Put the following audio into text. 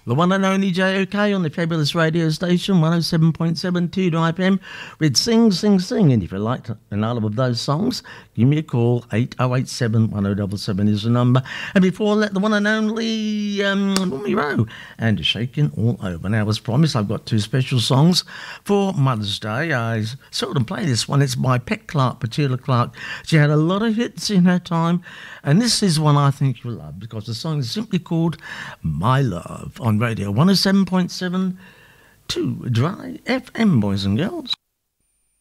The one and only JOK on the fabulous radio station 107.72 FM with Sing, Sing, Sing. And if you like another of those songs, give me a call. 8087 1077 is the number. And before that, the one and only Mummy Rowe and Shaking All Over. Now, as promised, I've got two special songs for Mother's Day. I seldom play this one. It's by Pet Clark, Petula Clark. She had a lot of hits in her time. And this is one I think you'll love because the song is simply called My Love on Radio 107.7 to Dry FM, boys and girls.